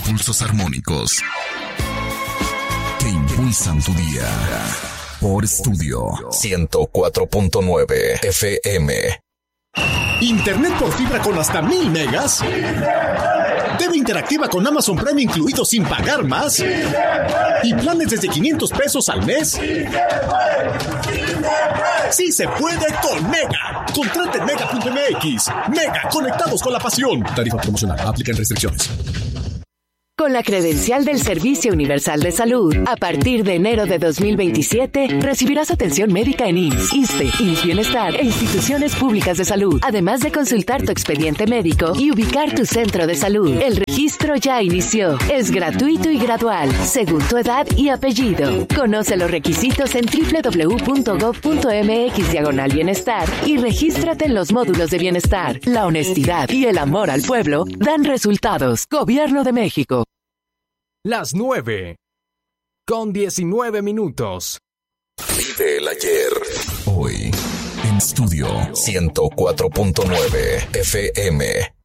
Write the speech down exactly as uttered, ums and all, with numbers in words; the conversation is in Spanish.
pulsos armónicos que impulsan tu día. Por Estudio ciento cuatro punto nueve F M. Internet por fibra con hasta mil megas. T V interactiva con Amazon Prime incluido sin pagar más. Y planes desde quinientos pesos al mes. Sí se puede con Mega. Contrate en mega punto m x. Mega, conectados con la pasión. Tarifa promocional. Aplican restricciones. Con la credencial del Servicio Universal de Salud, a partir de enero de dos mil veintisiete, recibirás atención médica en I M S S, ISSSTE, I M S S Bienestar e instituciones públicas de salud, además de consultar tu expediente médico y ubicar tu centro de salud. El registro ya inició. Es gratuito y gradual, según tu edad y apellido. Conoce los requisitos en doble u doble u doble u punto gob punto m x diagonal bienestar y regístrate en los módulos de bienestar. La honestidad y el amor al pueblo dan resultados. Gobierno de México. Las nueve, con diecinueve minutos. Vive el ayer. Hoy, en Estudio ciento cuatro punto nueve F M.